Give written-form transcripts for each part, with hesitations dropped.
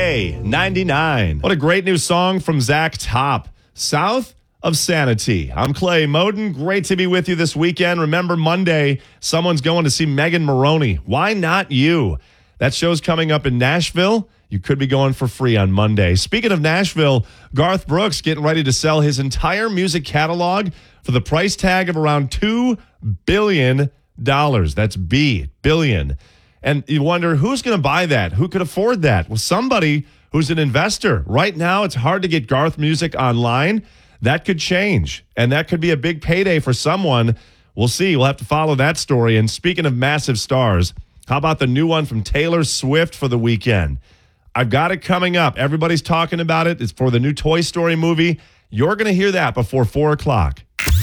K99. What a great new song from Zach Top. South of Sanity. I'm Clay Moden. Great to be with you this weekend. Remember, Monday, someone's going to see Megan Maroney. Why not you? That show's coming up in Nashville. You could be going for free on Monday. Speaking of Nashville, Garth Brooks getting ready to sell his entire music catalog for the price tag of around $2 billion. That's billion. And you wonder, who's going to buy that? Who could afford that? Well, somebody who's an investor. Right now, it's hard to get Garth music online. That could change, and that could be a big payday for someone. We'll see. We'll have to follow that story. And speaking of massive stars, how about the new one from Taylor Swift for the weekend? I've got it coming up. Everybody's talking about it. It's for the new Toy Story movie. You're going to hear that before 4 o'clock.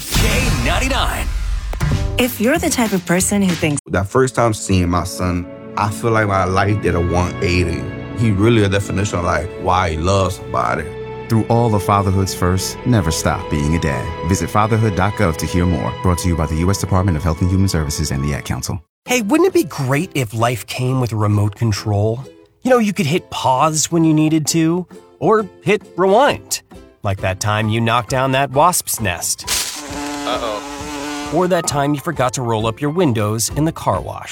K99. If you're the type of person who thinks that first time seeing my son, I feel like my life did a 180. He really a definition of like why he loves somebody. Through all of fatherhood's first, never stop being a dad. Visit fatherhood.gov to hear more. Brought to you by the U.S. Department of Health and Human Services and the Ad Council. Hey, wouldn't it be great if life came with a remote control? You know, you could hit pause when you needed to, or hit rewind. Like that time you knocked down that wasp's nest. Uh-oh. Or that time you forgot to roll up your windows in the car wash.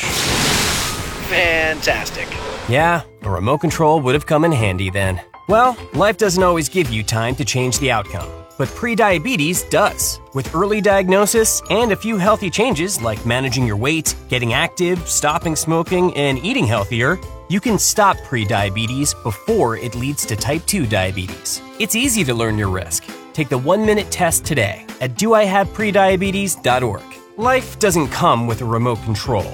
Fantastic. Yeah, a remote control would have come in handy then. Well, life doesn't always give you time to change the outcome, but prediabetes does. With early diagnosis and a few healthy changes like managing your weight, getting active, stopping smoking, and eating healthier, you can stop prediabetes before it leads to type 2 diabetes. It's easy to learn your risk. Take the 1-minute test today at doihaveprediabetes.org. Life doesn't come with a remote control.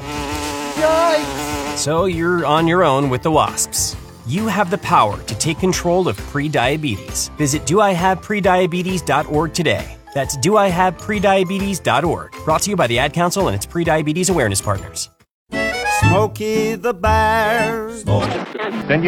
Yikes! So you're on your own with the wasps. You have the power to take control of prediabetes. Visit doihaveprediabetes.org today. That's doihaveprediabetes.org. Brought to you by the Ad Council and its prediabetes awareness partners. Smokey the Bear. Then you